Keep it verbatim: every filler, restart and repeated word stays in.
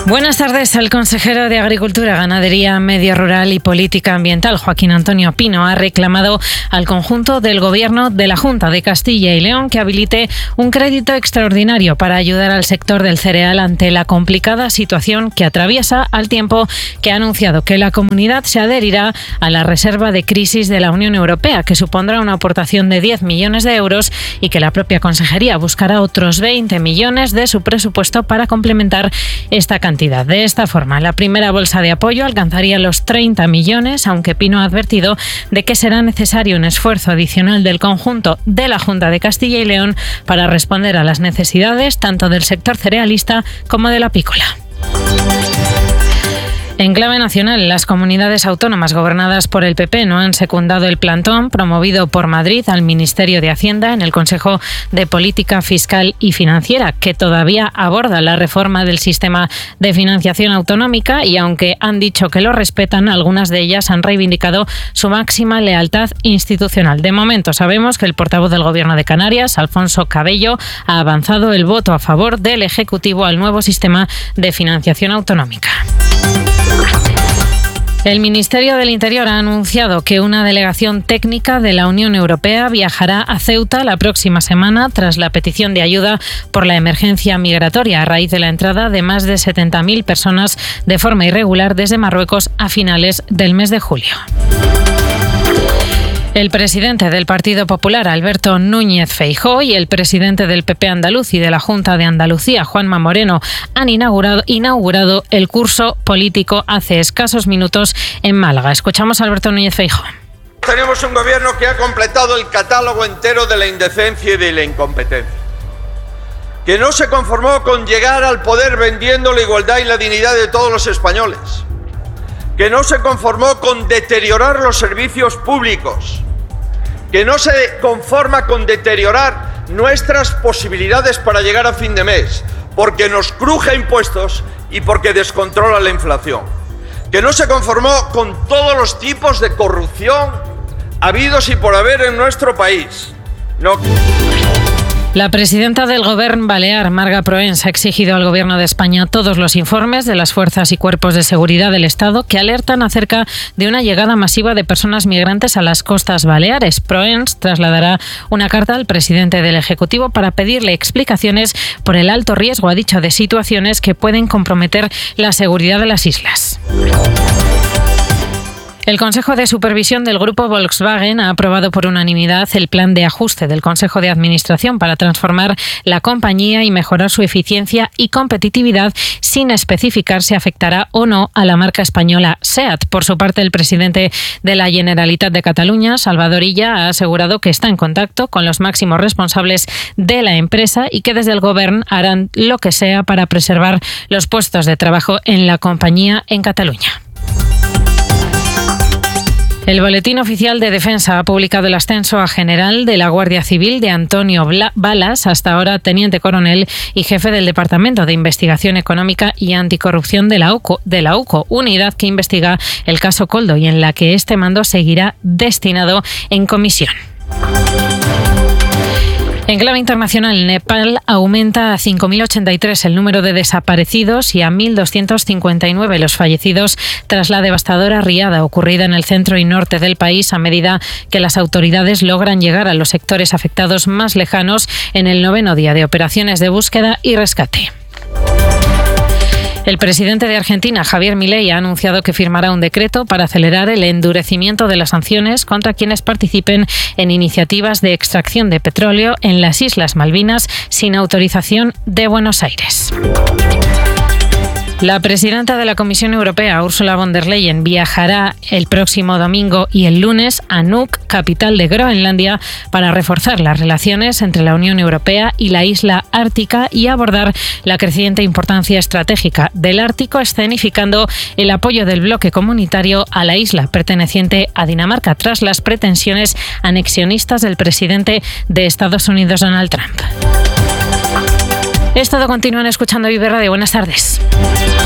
Buenas tardes. El consejero de Agricultura, Ganadería, Medio Rural y Política Ambiental, Joaquín Antonio Pino, ha reclamado al conjunto del Gobierno de la Junta de Castilla y León que habilite un crédito extraordinario para ayudar al sector del cereal ante la complicada situación que atraviesa, al tiempo que ha anunciado que la comunidad se adherirá a la reserva de crisis de la Unión Europea, que supondrá una aportación de diez millones de euros, y que la propia consejería buscará otros veinte millones de su presupuesto para complementar esta cantidad. De esta forma, la primera bolsa de apoyo alcanzaría los treinta millones, aunque Pino ha advertido de que será necesario un esfuerzo adicional del conjunto de la Junta de Castilla y León para responder a las necesidades tanto del sector cerealista como del apícola. En clave nacional, las comunidades autónomas gobernadas por el P P no han secundado el plantón promovido por Madrid al Ministerio de Hacienda en el Consejo de Política Fiscal y Financiera, que todavía aborda la reforma del sistema de financiación autonómica, y aunque han dicho que lo respetan, algunas de ellas han reivindicado su máxima lealtad institucional. De momento sabemos que el portavoz del Gobierno de Canarias, Alfonso Cabello, ha avanzado el voto a favor del Ejecutivo al nuevo sistema de financiación autonómica. El Ministerio del Interior ha anunciado que una delegación técnica de la Unión Europea viajará a Ceuta la próxima semana tras la petición de ayuda por la emergencia migratoria a raíz de la entrada de más de setenta mil personas de forma irregular desde Marruecos a finales del mes de julio. El presidente del Partido Popular, Alberto Núñez Feijóo, y el presidente del P P andaluz y de la Junta de Andalucía, Juanma Moreno, han inaugurado, inaugurado el curso político hace escasos minutos en Málaga. Escuchamos a Alberto Núñez Feijóo. Tenemos un gobierno que ha completado el catálogo entero de la indecencia y de la incompetencia, que no se conformó con llegar al poder vendiendo la igualdad y la dignidad de todos los españoles, que no se conformó con deteriorar los servicios públicos, que no se conforma con deteriorar nuestras posibilidades para llegar a fin de mes, porque nos cruje impuestos y porque descontrola la inflación, que no se conformó con todos los tipos de corrupción habidos y por haber en nuestro país. No. La presidenta del Govern Balear, Marga Proens, ha exigido al Gobierno de España todos los informes de las fuerzas y cuerpos de seguridad del Estado que alertan acerca de una llegada masiva de personas migrantes a las costas baleares. Proens trasladará una carta al presidente del Ejecutivo para pedirle explicaciones por el alto riesgo, ha dicho, de situaciones que pueden comprometer la seguridad de las islas. El Consejo de Supervisión del Grupo Volkswagen ha aprobado por unanimidad el plan de ajuste del Consejo de Administración para transformar la compañía y mejorar su eficiencia y competitividad, sin especificar si afectará o no a la marca española SEAT. Por su parte, el presidente de la Generalitat de Cataluña, Salvador Illa, ha asegurado que está en contacto con los máximos responsables de la empresa y que desde el Govern harán lo que sea para preservar los puestos de trabajo en la compañía en Cataluña. El Boletín Oficial de Defensa ha publicado el ascenso a general de la Guardia Civil de Antonio Balas, hasta ahora teniente coronel y jefe del Departamento de Investigación Económica y Anticorrupción de la UCO, de la UCO, unidad que investiga el caso Koldo y en la que este mando seguirá destinado en comisión. En clave internacional, Nepal aumenta a cinco mil ochenta y tres el número de desaparecidos y a mil doscientos cincuenta y nueve los fallecidos tras la devastadora riada ocurrida en el centro y norte del país, a medida que las autoridades logran llegar a los sectores afectados más lejanos en el noveno día de operaciones de búsqueda y rescate. El presidente de Argentina, Javier Milei, ha anunciado que firmará un decreto para acelerar el endurecimiento de las sanciones contra quienes participen en iniciativas de extracción de petróleo en las Islas Malvinas sin autorización de Buenos Aires. La presidenta de la Comisión Europea, Ursula von der Leyen, viajará el próximo domingo y el lunes a Nuuk, capital de Groenlandia, para reforzar las relaciones entre la Unión Europea y la isla ártica y abordar la creciente importancia estratégica del Ártico, escenificando el apoyo del bloque comunitario a la isla perteneciente a Dinamarca tras las pretensiones anexionistas del presidente de Estados Unidos, Donald Trump. Es todo. Continúan escuchando Vive Radio. Buenas tardes.